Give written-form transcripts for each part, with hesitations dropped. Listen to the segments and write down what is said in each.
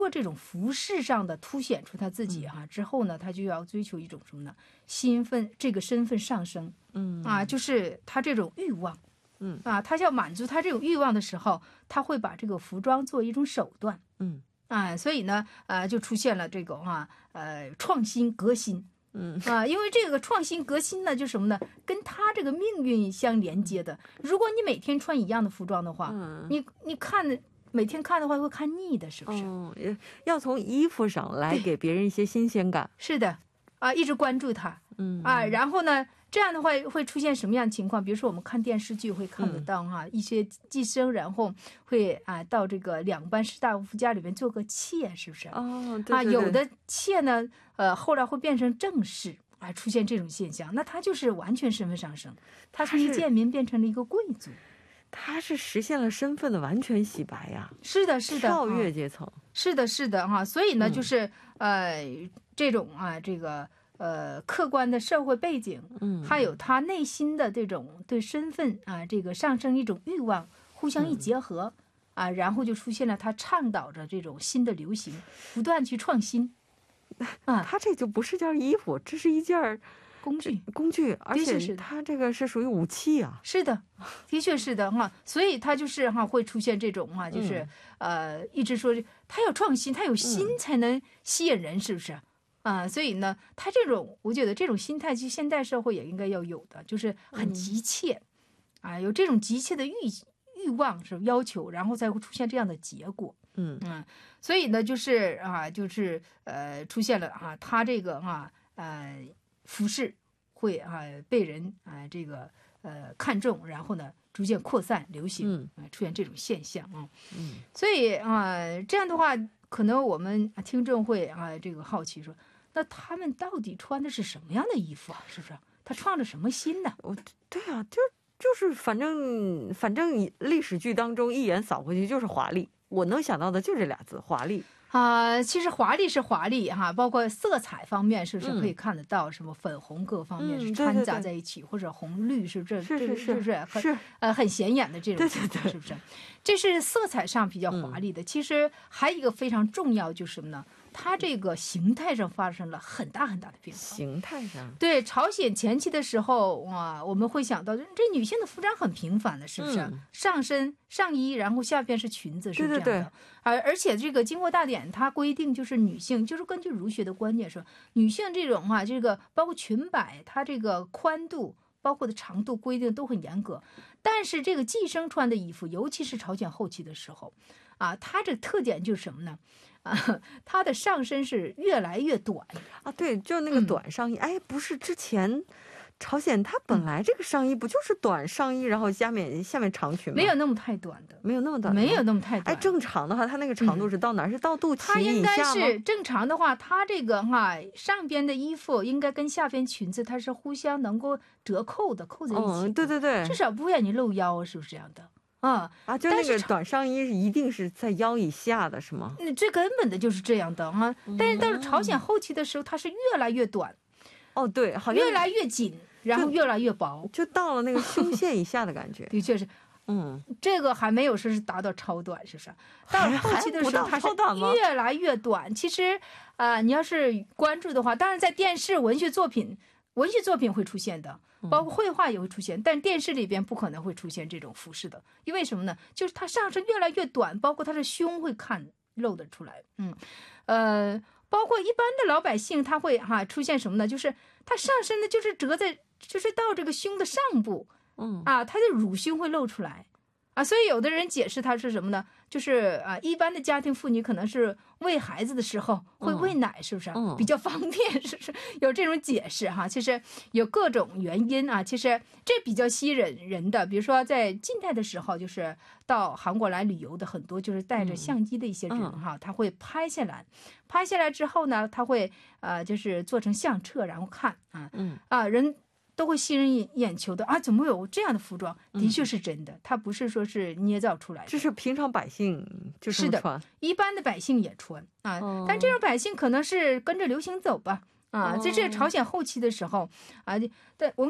过这种服饰上的凸显出他自己之后呢，他就要追求一种什么呢？这个身份上升，就是他这种欲望，他要满足他这种欲望的时候，他会把这个服装做一种手段，所以呢，就出现了这个创新革新。因为这个创新革新呢，就是什么呢？跟他这个命运相连接的。如果你每天穿一样的服装的话，你每天看的话会看腻的，是不是？ 要从衣服上来给别人一些新鲜感。 是的，一直关注它，然后呢，这样的话会出现什么样的情况？比如说我们看电视剧会看得到一些寄生，然后会到这个两班士大夫家里面做个妾，是不是？ 对， 有的妾呢，后来会变成正室，出现这种现象，那他就是完全身份上升，他从一个贱民变成了一个贵族， 他是实现了身份的完全洗白呀。 是的，是的， 跳跃阶层。 是的，是的所以呢，就是这种这个。客观的社会背景，还有他内心的这种对身份这个上升一种欲望，互相一结合然后就出现了他倡导着这种新的流行，不断去创新。 他这就不是件衣服，这是一件工具，而且他这个是属于武器啊。 是的，的确是的所以他就是会出现这种就是一直说他要创新，他有新才能吸引人，是不是？所以呢，他这种，我觉得这种心态，其实现代社会也应该要有的，就是很急切，有这种急切的欲望是要求，然后才会出现这样的结果。所以呢，就是出现了他这个服饰会被人这个看重，然后呢逐渐扩散流行，出现这种现象所以这样的话，可能我们听众会这个好奇说，那他们到底穿的是什么样的衣服是不是？他创了什么新呢？ 对啊，就是反正历史剧当中一眼扫过去就是华丽，我能想到的就这俩字，华丽。 其实华丽是华丽包括色彩方面是不是可以看得到，什么粉红各方面是掺杂在一起，或者红绿是不是？是很显眼的这种情况，是不是？这是色彩上比较华丽的。其实还有一个非常重要就是什么呢？它这个形态上发生了很大很大的变化。 形态上， 对，朝鲜前期的时候我们会想到这女性的服装很平凡的，是不是？上身上衣，然后下边是裙子，是这样的。 对。 而且这个经过大典，它规定就是女性，就是根据儒学的观念说，女性这种这个包括裙摆，它这个宽度，包括的长度规定都很严格。但是这个寄生穿的衣服，尤其是朝鲜后期的时候它这个特点就是什么呢？它的上身是越来越短对，就是那个短上衣。不是之前朝鲜它本来这个上衣不就是短上衣，然后下面长裙吗？ 没有那么太短的， 没有那么短， 没有那么太短。 正常的话，它那个长度是到哪儿？是到肚脐以下吗？ 它应该是正常的话，它这个上边的衣服应该跟下边裙子它是互相能够折扣的，扣在一起。 对， 至少不会让你露腰，是不是这样的？ 就那个短上衣一定是在腰以下的，是吗？ 最根本的就是这样的但是到了朝鲜后期的时候，它是越来越短。 对，好像越来越紧，然后越来越薄， 就到了那个胸线以下的感觉。 的确是，这个还没有说是达到超短，是不是？到了后期的时候，它是越来越短。其实你要是关注的话，当然在电视、文学作品会出现的，包括绘画也会出现，但电视里边不可能会出现这种服饰的，因为什么呢？就是它上身越来越短，包括它的胸会露得出来。包括一般的老百姓，他会出现什么呢？就是他上身呢，就是折在，就是到这个胸的上部，他的乳胸会露出来，所以有的人解释它是什么呢？就是一般的家庭妇女可能是喂孩子的时候会喂奶，是不是？比较方便，是不是？有这种解释其实有各种原因其实这比较吸引人的，比如说在近代的时候，就是到韩国来旅游的很多就是带着相机的一些人他会拍下来之后呢，他会就是做成相册，然后看人都会吸引眼球的怎么有这样的服装？的确是真的，它不是说是捏造出来的。 这是平常百姓就是的，一般的百姓也穿但这种百姓可能是跟着流行走吧在这朝鲜后期的时候但我们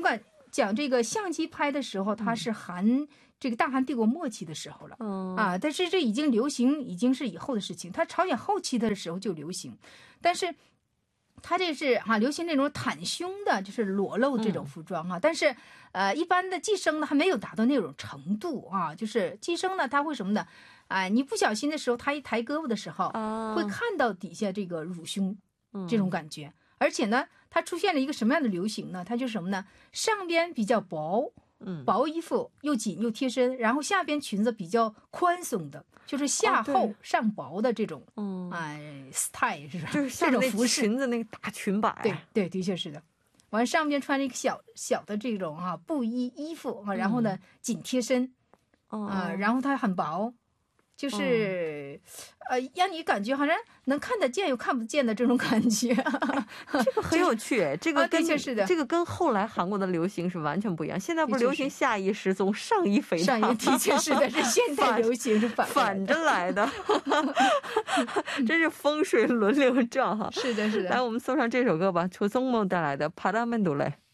讲这个相机拍的时候，它是这个大韩帝国末期的时候了，啊，但是这已经流行，已经是以后的事情。它朝鲜后期的时候就流行，但是它这是流行那种袒胸的，就是裸露这种服装啊。但是一般的寄生呢还没有达到那种程度啊，就是寄生呢，它会什么呢？你不小心的时候，它一抬胳膊的时候，会看到底下这个乳胸这种感觉。而且呢，它出现了一个什么样的流行呢？它就是什么呢？上边比较薄，薄衣服又紧又贴身，然后下边裙子比较宽松的，就是下厚上薄的这种style 是吧？ 就是像那裙子那个大裙摆。 对，的确是的。完上边穿着一个小的这种布衣服然后呢紧贴身然后它很薄。就是让你感觉好像能看得见又看不见的这种感觉。 这个很有趣，这个的确是的， 这个跟后来韩国的流行是完全不一样。现在不是流行下衣失踪上衣肥大， 的确是的，是现代流行是反着来的。真是风水轮流转哈。 是的。 来，我们送上这首歌吧，초성모带来的바람은 노래。